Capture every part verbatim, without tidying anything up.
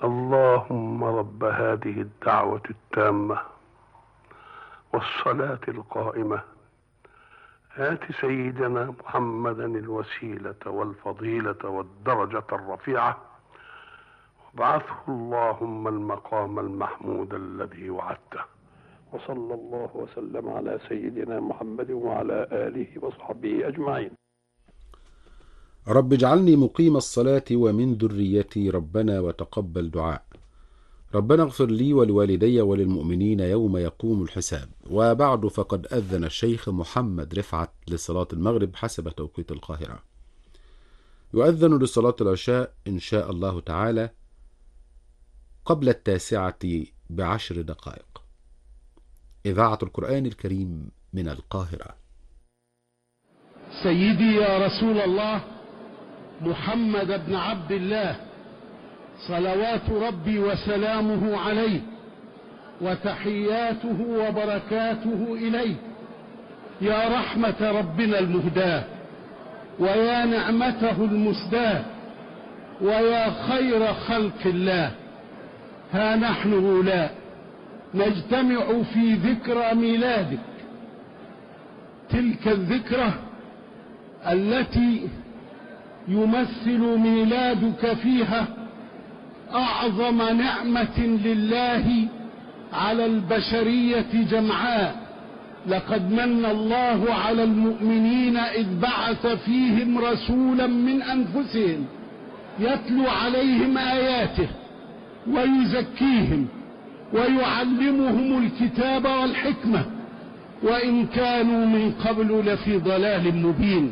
اللهم رب هذه الدعوة التامة والصلاة القائمة آت سيدنا محمدا الوسيلة والفضيلة والدرجة الرفيعة وابعثه اللهم المقام المحمود الذي وعدته. وصلى الله وسلم على سيدنا محمد وعلى آله وصحبه أجمعين. رب اجعلني مقيم الصلاة ومن ذريتي ربنا وتقبل دعاء. ربنا اغفر لي ولوالدي وللمؤمنين يوم يقوم الحساب. وبعد، فقد أذن الشيخ محمد رفعت لصلاة المغرب حسب توقيت القاهرة. يؤذن لصلاة العشاء إن شاء الله تعالى قبل التاسعة بعشر دقائق. إذاعة القرآن الكريم من القاهرة. سيدي يا رسول الله محمد بن عبد الله، صلوات ربي وسلامه عليه وتحياته وبركاته إليه، يا رحمة ربنا المهداة ويا نعمته المسداة ويا خير خلق الله. ها نحن هؤلاء نجتمع في ذكرى ميلادك، تلك الذكرى التي يمثل ميلادك فيها أعظم نعمة لله على البشرية جمعاء. لقد من الله على المؤمنين إذ بعث فيهم رسولا من أنفسهم يتلو عليهم آياته ويزكيهم ويعلمهم الكتاب والحكمة وإن كانوا من قبل لفي ضلال مبين.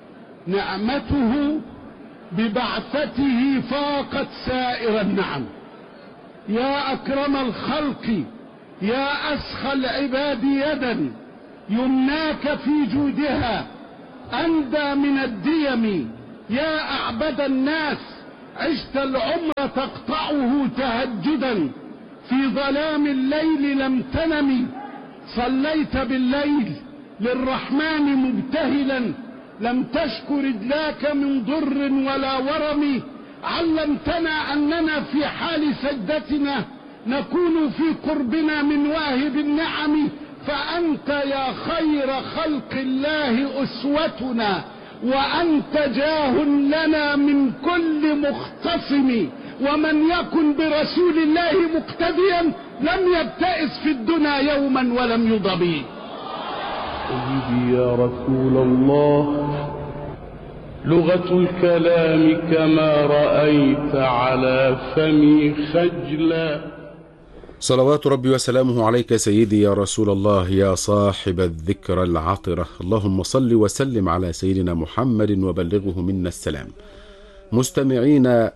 نعمته ببعثته فاقت سائر النعم. يا أكرم الخلق، يا أسخى العباد يدا، يمناك في جودها أندى من الديم. يا أعبد الناس، عشت العمر تقطعه تهجدا، في ظلام الليل لم تنم، صليت بالليل للرحمن مبتهلا، لم تشك رجلاك من ضر ولا ورم. علمتنا أننا في حال سجدتنا نكون في قربنا من واهب النعم، فأنت يا خير خلق الله أسوتنا، وأنت جاه لنا من كل مختصم. ومن يكن برسول الله مقتديا لم يبتئس في الدنيا يوما ولم يضبي. سيدي يا رسول الله، لغة الكلام كما رأيت على فمي خجلا. صلوات ربي وسلامه عليك سيدي يا رسول الله، يا صاحب الذكرى العطرة. اللهم صل وسلم على سيدنا محمد وبلغه منا السلام. مستمعين،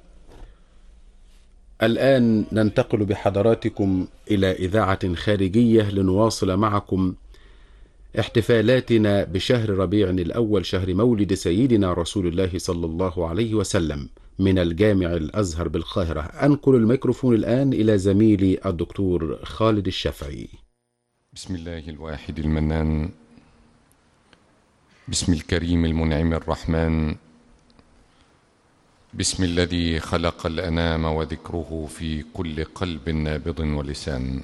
الآن ننتقل بحضراتكم إلى إذاعة خارجية لنواصل معكم احتفالاتنا بشهر ربيع الأول، شهر مولد سيدنا رسول الله صلى الله عليه وسلم، من الجامع الأزهر بالقاهرة. أنقل الميكروفون الآن إلى زميلي الدكتور خالد الشافعي. بسم الله الواحد المنان، بسم الكريم المنعم الرحمن، بسم الذي خلق الأنام وذكره في كل قلب نابض ولسان.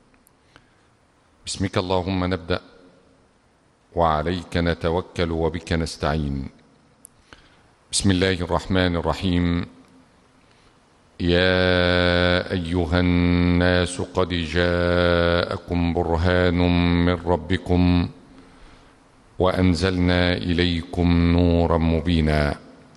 بسمك اللهم نبدأ وعليك نتوكل وبك نستعين. بسم الله الرحمن الرحيم. يا أيها الناس قد جاءكم برهان من ربكم وأنزلنا إليكم نورا مبينا.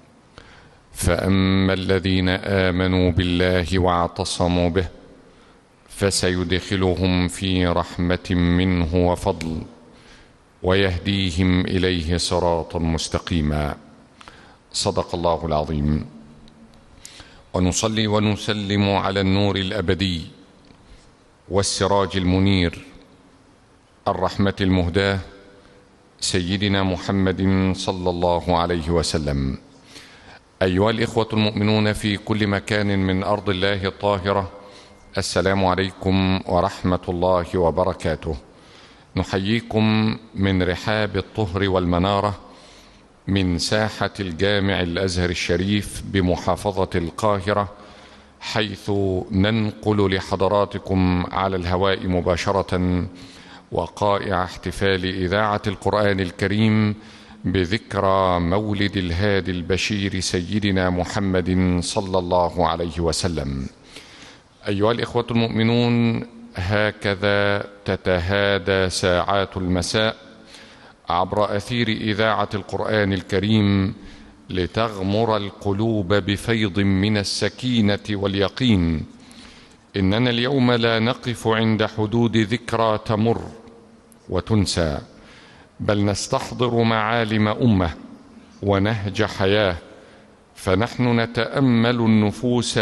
فأما الذين آمنوا بالله واعتصموا به فسيدخلهم في رحمة منه وفضل ويهديهم إليه صراطا مستقيما. صدق الله العظيم. ونصلي ونسلم على النور الأبدي والسراج المنير، الرحمة المهداة، سيدنا محمد صلى الله عليه وسلم. أيها الإخوة المؤمنون في كل مكان من أرض الله الطاهرة، السلام عليكم ورحمة الله وبركاته. نحييكم من رحاب الطهر والمنارة، من ساحة الجامع الأزهر الشريف بمحافظة القاهرة، حيث ننقل لحضراتكم على الهواء مباشرة وقائع احتفال إذاعة القرآن الكريم بذكرى مولد الهادي البشير سيدنا محمد صلى الله عليه وسلم. أيها الإخوة المؤمنون، هكذا تتهادى ساعات المساء عبر أثير إذاعة القرآن الكريم لتغمر القلوب بفيض من السكينة واليقين. إننا اليوم لا نقف عند حدود ذكرى تمر وتنسى، بل نستحضر معالم أمة ونهج حياة، فنحن نتأمل النفوس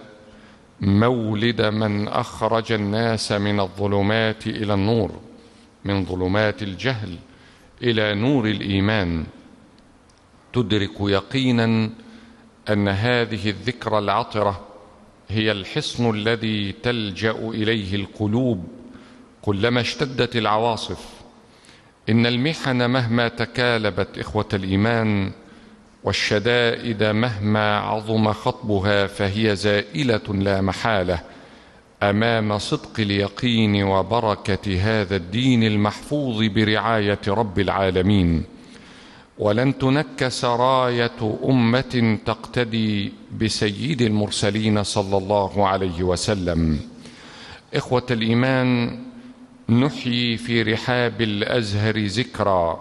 مولد من أخرج الناس من الظلمات إلى النور، من ظلمات الجهل إلى نور الإيمان. تدرك يقينا أن هذه الذكرى العطرة هي الحصن الذي تلجأ إليه القلوب كلما اشتدت العواصف. إن المحن مهما تكالبت إخوة الإيمان، والشدائد مهما عظم خطبها، فهي زائلة لا محالة أمام صدق اليقين وبركة هذا الدين المحفوظ برعاية رب العالمين. ولن تنكس راية أمة تقتدي بسيد المرسلين صلى الله عليه وسلم. إخوة الإيمان، نحيي في رحاب الأزهر ذكرى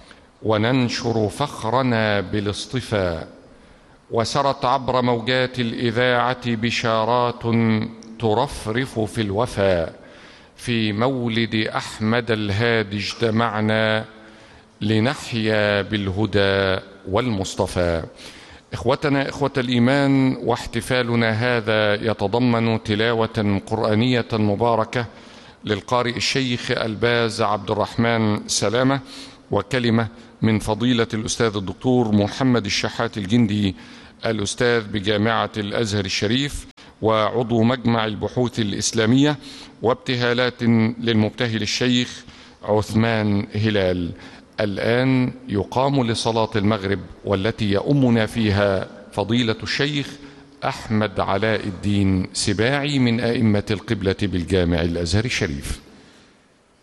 وننشر فخرنا بالاصطفاء، وسرت عبر موجات الإذاعة بشارات ترفرف في الوفا. في مولد أحمد الهادي اجتمعنا لنحيا بالهدى والمصطفى. إخوتنا إخوة الإيمان، واحتفالنا هذا يتضمن تلاوة قرآنية مباركة للقارئ الشيخ الباز عبد الرحمن سلامة، وكلمة من فضيلة الأستاذ الدكتور محمد الشحات الجندي، الأستاذ بجامعة الأزهر الشريف وعضو مجمع البحوث الإسلامية، وابتهالات للمبتهل الشيخ عثمان هلال. الآن يقام لصلاة المغرب، والتي يؤمنا فيها فضيلة الشيخ أحمد علاء الدين سباعي من أئمة القبلة بالجامع الأزهر الشريف.